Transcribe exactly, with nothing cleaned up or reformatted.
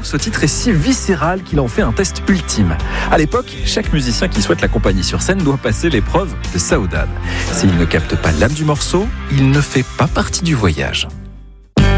ce titre est si viscéral qu'il en fait un test ultime. À l'époque, chaque musicien qui souhaite l'accompagner sur scène doit passer l'épreuve de Saoudade. S'il ne capte pas l'âme du morceau, il ne fait pas partie du voyage.